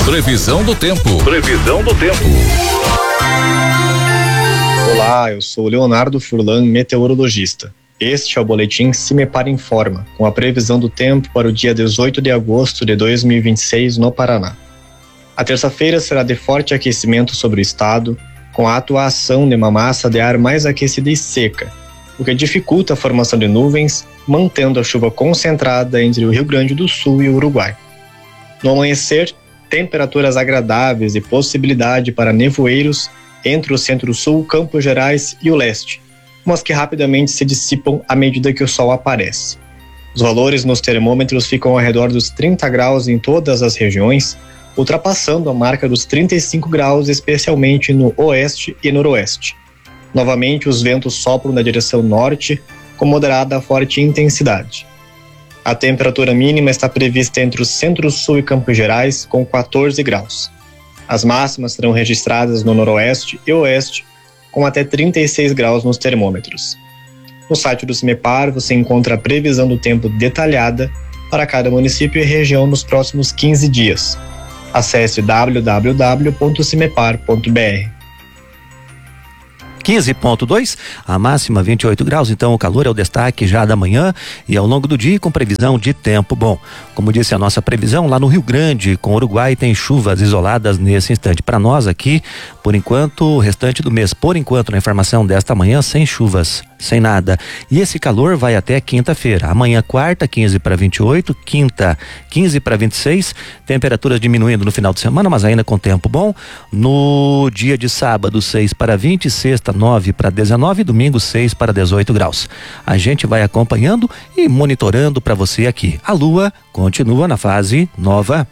Previsão do tempo. Previsão do tempo. Olá, eu sou o Leonardo Furlan, meteorologista. Este é o boletim CIMEPAR Informa, com a previsão do tempo para o dia 18 de agosto de 2026 no Paraná. A terça-feira será de forte aquecimento sobre o estado, com a atuação de uma massa de ar mais aquecida e seca, o que dificulta a formação de nuvens, mantendo a chuva concentrada entre o Rio Grande do Sul e o Uruguai. No amanhecer, temperaturas agradáveis e possibilidade para nevoeiros entre o centro-sul, Campos Gerais e o leste, mas que rapidamente se dissipam à medida que o sol aparece. Os valores nos termômetros ficam ao redor dos 30 graus em todas as regiões, ultrapassando a marca dos 35 graus, especialmente no oeste e noroeste. Novamente, os ventos sopram na direção norte, com moderada a forte intensidade. A temperatura mínima está prevista entre o centro-sul e Campos Gerais, com 14 graus. As máximas serão registradas no noroeste e oeste, com até 36 graus nos termômetros. No site do CIMEPAR você encontra a previsão do tempo detalhada para cada município e região nos próximos 15 dias. Acesse www.cimepar.br. 15.2, a máxima 28 graus, então o calor é o destaque já da manhã e ao longo do dia com previsão de tempo bom. Como disse a nossa previsão, lá no Rio Grande, com o Uruguai, tem chuvas isoladas nesse instante. Para nós aqui, por enquanto, o restante do mês, por enquanto, na informação desta manhã, sem chuvas, sem nada. E esse calor vai até quinta-feira. Amanhã, quarta, 15 para 28, quinta, 15 para 26, temperaturas diminuindo no final de semana, mas ainda com tempo bom. No dia de sábado, 6 para 20, sexta, 9 para 19, domingo 6 para 18 graus. A gente vai acompanhando e monitorando para você aqui. A Lua continua na fase nova.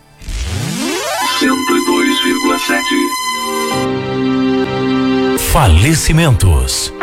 102,7. Falecimentos.